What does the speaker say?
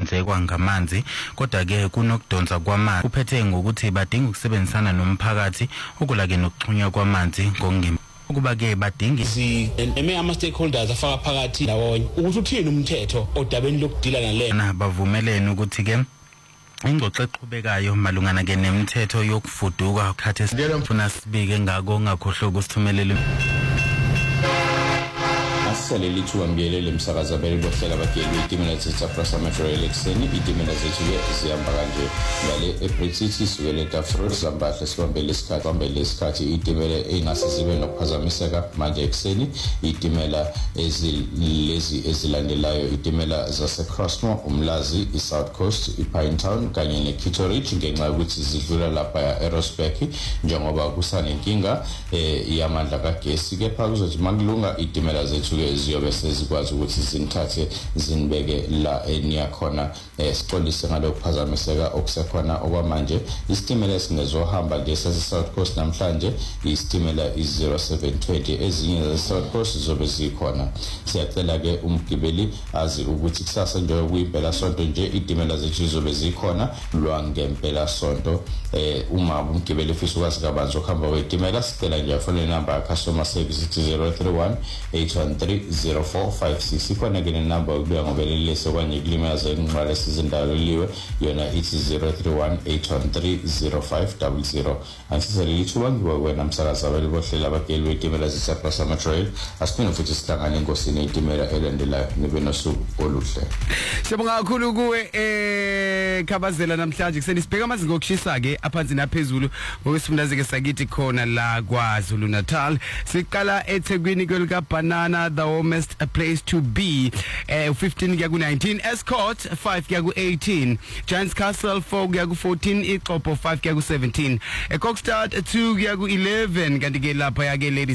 ukuhlinzekwa ngamanzi kodwa ke kunokudonsa kwamanzi uphethe ngokuthi badinga ukusebenzisana nomphakathi ukulake nokuxhunywa kwamanzi ngokungema ukuba ke badinga ama stakeholders afaka phakathi ndawonye ukuthi uthini umthetho odabeni lokudila nale bavumelene ukuthi ke ingxoxo eqhubekayo malungana ke nemithetho yokufuduka khathi esifuna sibike ngako ngakhohlwa ukusithumelela asaleli thuambiyelele umsakaza bele bohlela bageli itimela zeTsapra Metro Election itimela zethu zihamba kanje ngale eBrexit sukele eTafroad zambahle sibambele isikhathi itimela engase zibe nokuphazamiseka manje ekseni itimela ezilandelayo itimela zaseCrossmore uMlazi iSouth Coast iPinetown kanye neKitteridge ngenxa yokuthi zidlula lapha eRosberg njengoba kusanenkinga yamandla kagesi kepha kuzothi makulunga itimela zethu ziyobe sezikwazi ukuthi zinithathe zinibeke la eniyakhona siqondise ngalokuphazamiseka okusekhona okwamanje isitimela esinezohamba nje sase-South Coast namhlanje isitimela i-0720 ezinye ze-South Coast zobe zikhona siyacela ke umgibeli azi ukuthi kusasa nje kuyimpela sonto nje itimela zethu zobe zikhona lwangempela sonto uma umgibeli ufisa ukwazi kabanzi ukuhamba kwetimela sicela nje afone inamba ya customer service 031 813 0456 ikhona ke number ukuya ngobelele sokwanje kulimaza inqwala sizindalo liwe yona ithi 0318130500 asisele lithuba ngiwena umsakaza welibohlela abageli wetimela zeTsapra Metro asiphinda futhi sihlangane enkosini yetimela elandelayo nibe nosuku oluhle siyabonga kakhulu kuwe Khabazela namhlanje kusenisibheka amazinga okushisa ke aphansi naphezulu ngokwesifundazwe ke sakithi khona la kwaZulu Natal siqala eThekwini kwelika Banana the warmest place to be 15 kuya ku19 Escort 5 kuya ku18 Giants Castle 4 kuya ku14 Iqopho 5 kuya ku17 Kokstad 2 kuya ku11 kanti ke lapha ya ke ladies